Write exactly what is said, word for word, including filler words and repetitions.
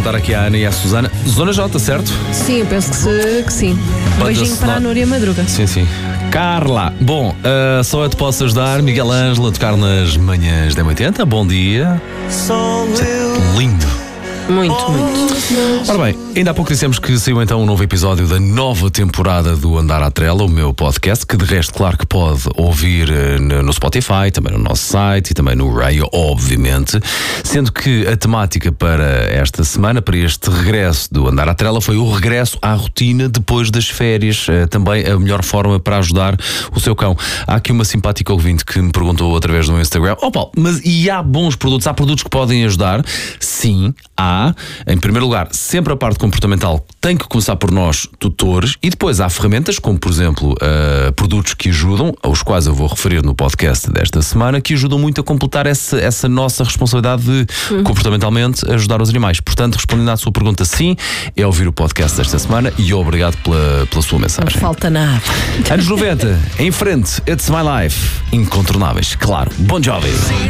perguntar aqui à Ana e à Susana. Zona J, certo? Sim, eu penso que, se, que sim. Um beijinho para a Núria Madruga. Sim, sim. Carla, bom, uh, só eu te posso ajudar. Miguel Ângelo a tocar nas manhãs da oitenta. Bom dia. Lindo. Muito, muito. Ora bem, ainda há pouco dissemos que saiu então um novo episódio da nova temporada do Andar à Trela, o meu podcast, que de resto, claro que pode ouvir no Spotify, também no nosso site e também no Radio, obviamente. Sendo que a temática para esta semana, para este regresso do Andar à Trela, foi o regresso à rotina depois das férias. Também a melhor forma para ajudar o seu cão. Há aqui uma simpática ouvinte que me perguntou através do Instagram: ó Paulo, mas e há bons produtos? Há produtos que podem ajudar? Sim, há. Em primeiro lugar, sempre a parte comportamental tem que começar por nós, tutores, e depois há ferramentas, como por exemplo uh, produtos que ajudam, aos quais eu vou referir no podcast desta semana, que ajudam muito a completar essa, essa nossa responsabilidade de hum. comportamentalmente ajudar os animais. Portanto, respondendo à sua pergunta, sim, é ouvir o podcast desta semana e obrigado pela, pela sua mensagem. Não falta nada. Anos noventa, em frente, It's My Life, incontornáveis, claro. Bon Jovi.